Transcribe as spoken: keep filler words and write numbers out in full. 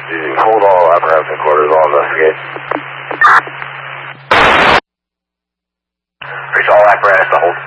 Hold all apparatus and quarters, all investigate. Reach all apparatus to hold.